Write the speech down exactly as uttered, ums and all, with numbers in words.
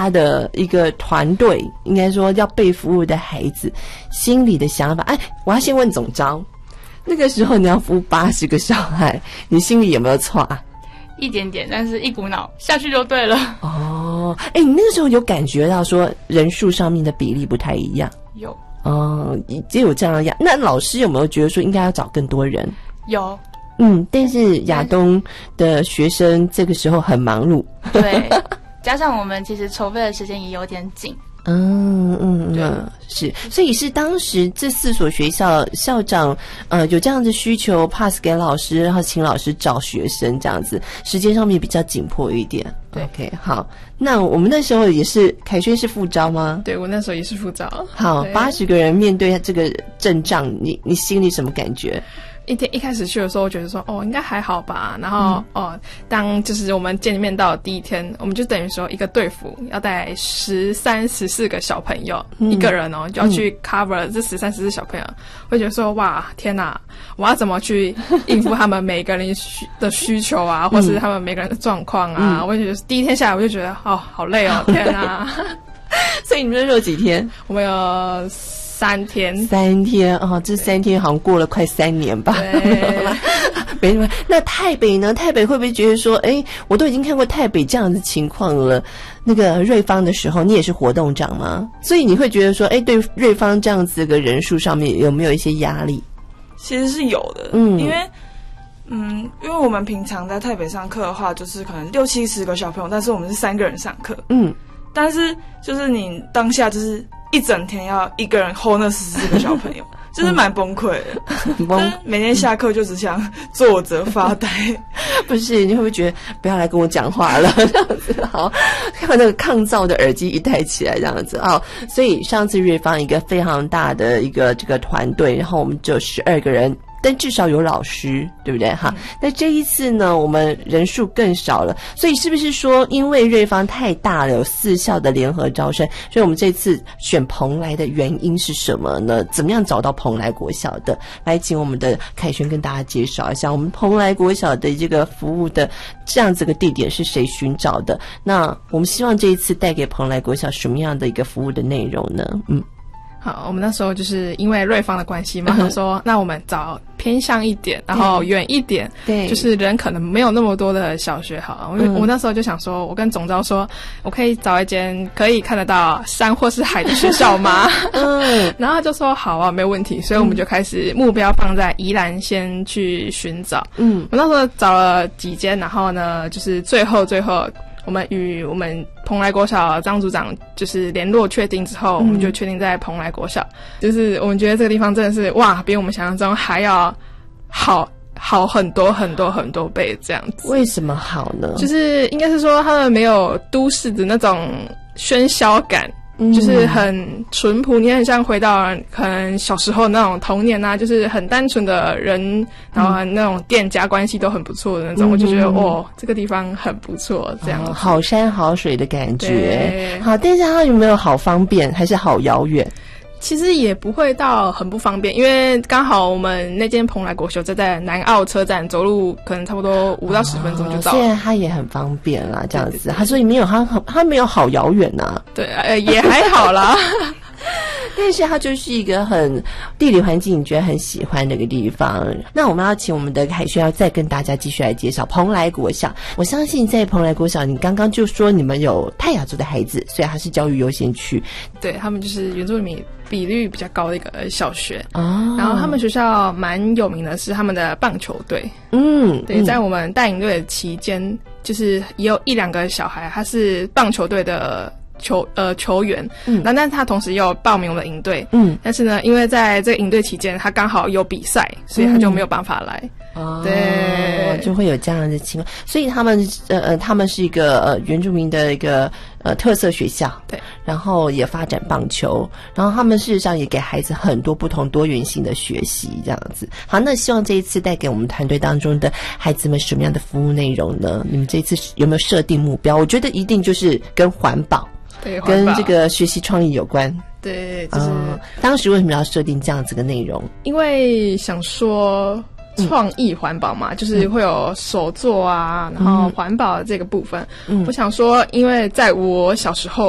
他的一个团队，应该说要被服务的孩子心里的想法。哎，我要先问总召，那个时候你要服务八十个小孩，你心里有没有错啊？ 一点点，但是一股脑下去就对了。 哦，哎，你那个时候有感觉到说人数上面的比例不太一样？ 有。 哦，也有这样的样。那老师有没有觉得说应该要找更多人？ 有。 嗯，但是亚东的学生这个时候很忙碌。 对，加上我们其实筹备的时间也有点紧。 嗯嗯嗯，是，所以是当时这四所学校校长呃有这样的需求 pass 给老师，然后请老师找学生这样子，时间上面比较紧迫一点。 对 ，OK， 好，那我们那时候也是凯轩是副招吗？ 对，我那时候也是副招。 好，八十个人面对这个阵仗，你你心里什么感觉？ 一天一开始去的时候，我觉得说哦应该还好吧，然后、嗯、哦，当就是我们见面到的第一天，我们就等于说一个队服要带十三十四个小朋友、嗯、一个人哦就要去 cover 这十三十四小朋友，我就觉得说哇天哪，我要怎么去应付他们每个人的需求啊，或是他们每个人的状况啊、嗯、我就觉得第一天下来我就觉得哦好累哦天哪所以你们有几天？ 我们有三天， 三天哦，这三天好像过了快三年吧？没什么。那台北呢？台北会不会觉得说，哎，我都已经看过台北这样的情况了？那个瑞芳的时候，你也是活动长吗？所以你会觉得说，哎，对瑞芳这样子的人数上面有没有一些压力？ 其实是有的，嗯，因为。嗯，因为我们平常在台北上课的话，就是可能六七十个小朋友，但是我们是三个人上课，嗯，但是就是你当下就是一整天要一个人 hold 那十四个小朋友，就是蛮崩溃的，就是每天下课就只想坐着发呆。 不是，你会不会觉得不要来跟我讲话了？这样子好，看那个抗噪的耳机一戴起来，这样子啊、哦。所以上次瑞芳一个非常大的一个这个团队，然后我们就十二个人。但至少有老师，对不对哈、嗯？那这一次呢，我们人数更少了，所以是不是说，因为瑞芳太大了，有四校的联合招生，所以我们这次选蓬莱的原因是什么呢？怎么样找到蓬莱国小的？来，请我们的凯旋跟大家介绍一下，我们蓬莱国小的这个服务的这样子个地点是谁寻找的？那我们希望这一次带给蓬莱国小什么样的一个服务的内容呢？嗯。 好，我们那时候就是因为瑞芳的关系嘛，他说那我们找偏向一点，然后远一点，对，就是人可能没有那么多的小学好了。我、嗯、我那时候就想说，我跟总召说，我可以找一间可以看得到山或是海的学校吗？嗯，然后他就说好啊，没问题。所以我们就开始目标放在宜兰先去寻找。嗯，我那时候找了几间，然后呢，就是最后最后。我们与我们蓬莱国小张组长就是联络确定之后、嗯、我们就确定在蓬莱国小，就是我们觉得这个地方真的是哇比我们想象中还要好好很多很多很多倍这样子。 为什么好呢？ 就是应该是说他们没有都市的那种喧嚣感，就是很淳朴，你很像回到可能小时候那种童年啊，就是很单纯的人，然后那种店家关系都很不错的那种、嗯、我就觉得哦这个地方很不错这样、哦、 好山好水的感觉。好，但是它有没有好方便还是好遥远？ 其实也不会到很不方便，因为刚好我们那间蓬莱国小就在南澳车站，走路可能差不多五到十分钟就到了。 现在它也很方便啦，这样子。它所以没有它它没有好遥远呐。 对，呃，也还好啦。 但是它就是一个很地理环境你觉得很喜欢的一个地方。那我们要请我们的凯旋要再跟大家继续来介绍蓬莱国小。我相信在蓬莱国小，你刚刚就说你们有泰雅族的孩子，所以它是教育优先区。 对，他们就是原住民比率比较高的一个小学哦。然后他们学校蛮有名的是他们的棒球队。嗯，对，在我们带营队的期间，就是也有一两个小孩他是棒球队的球呃球员，嗯，那但是他同时也有报名我们的营队，嗯，但是呢，因为在这个营队期间，他刚好有比赛，所以他就没有办法来， 哦，对，就会有这样的情况，所以他们呃呃，他们是一个呃原住民的一个呃特色学校， 对， 然后也发展棒球，然后他们事实上也给孩子很多不同多元性的学习，这样子。好，那希望这一次带给我们团队当中的孩子们什么样的服务内容呢？你们这一次有没有设定目标？我觉得一定就是跟环保。 对， 跟这个学习创意有关。 对，就是、嗯、 当时为什么要设定这样子的内容？ 因为想说创意环保嘛、嗯，就是会有手作啊，然后环保的这个部分、嗯，我想说，因为在我小时候。